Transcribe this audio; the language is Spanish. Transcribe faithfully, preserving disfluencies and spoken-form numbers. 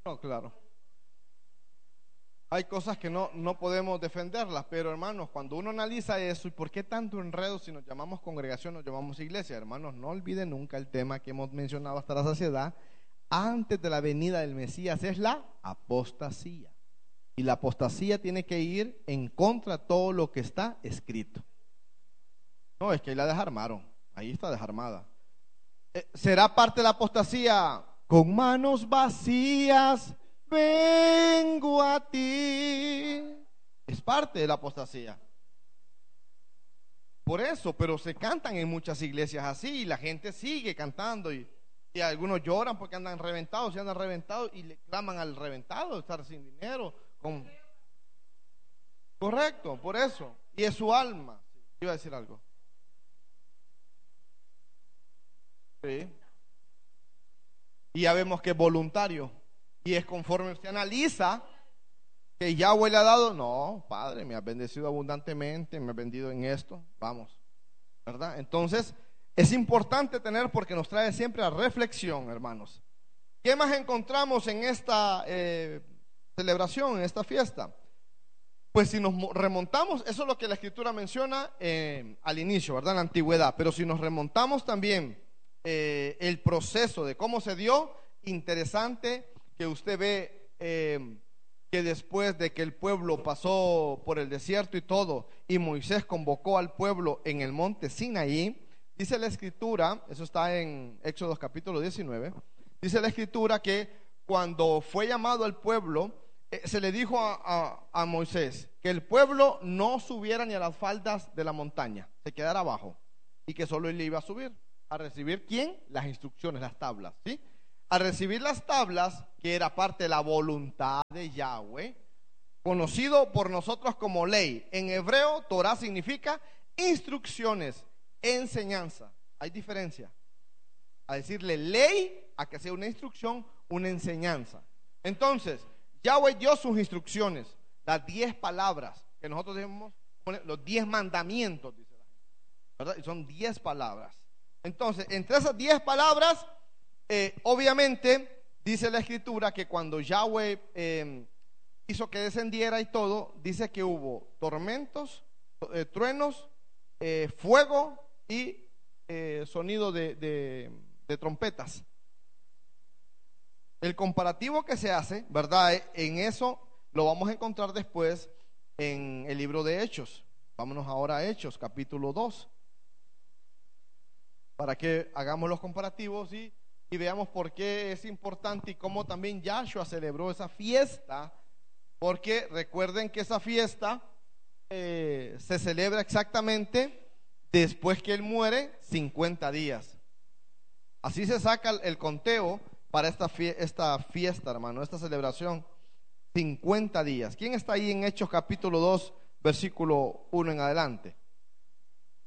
No, claro. Hay cosas que no, no podemos defenderlas, pero hermanos, cuando uno analiza eso, ¿y por qué tanto enredo si nos llamamos congregación, nos llamamos iglesia? Hermanos, no olviden nunca el tema que hemos mencionado hasta la saciedad. Antes de la venida del Mesías es la apostasía. Y la apostasía tiene que ir en contra de todo lo que está escrito. No, es que ahí la desarmaron. Ahí está desarmada. Eh, ¿Será parte de la apostasía? Con manos vacías vengo a ti. Es parte de la apostasía. Por eso, pero se cantan en muchas iglesias así y la gente sigue cantando y, y algunos lloran porque andan reventados, y andan reventados y le claman al reventado, estar sin dinero. Con... Correcto, por eso. Y es su alma. Iba a decir algo. Sí. Y ya vemos que es voluntario. Y es conforme usted analiza que Yahweh le ha dado. No, Padre, me ha bendecido abundantemente, me ha bendido en esto. Vamos, ¿verdad? Entonces, es importante tener porque nos trae siempre a reflexión, hermanos. ¿Qué más encontramos en esta eh, celebración, en esta fiesta? Pues si nos remontamos, eso es lo que la Escritura menciona eh, al inicio, ¿verdad? En la antigüedad. Pero si nos remontamos también eh, el proceso de cómo se dio, interesante que usted ve eh, que después de que el pueblo pasó por el desierto y todo, y Moisés convocó al pueblo en el monte Sinaí, dice la Escritura, eso está en Éxodo capítulo diecinueve, dice la Escritura que cuando fue llamado al pueblo, eh, se le dijo a, a, a Moisés que el pueblo no subiera ni a las faldas de la montaña, se quedara abajo, y que solo él iba a subir, a recibir, ¿quién? Las instrucciones, las tablas, ¿sí? A recibir las tablas, que era parte de la voluntad de Yahweh, conocido por nosotros como ley. En hebreo, Torah significa instrucciones, enseñanza. Hay diferencia. A decirle ley, a que sea una instrucción, una enseñanza. Entonces, Yahweh dio sus instrucciones, las diez palabras, que nosotros decimos, los diez mandamientos, dice la gente, ¿verdad? Y son diez palabras. Entonces, entre esas diez palabras, Eh, obviamente dice la Escritura que cuando Yahweh eh, hizo que descendiera y todo, dice que hubo tormentos, eh, truenos, eh, fuego y eh, sonido de, de, de trompetas. El comparativo que se hace, ¿verdad? En eso lo vamos a encontrar después en el libro de Hechos. Vámonos ahora a Hechos, capítulo dos, para que hagamos los comparativos y Y veamos por qué es importante y cómo también Yahshua celebró esa fiesta. Porque recuerden que esa fiesta eh, se celebra exactamente después que él muere, cincuenta días. Así se saca el, el conteo para esta, fie, esta fiesta, hermano, esta celebración. cincuenta días. ¿Quién está ahí en Hechos capítulo dos, versículo uno en adelante?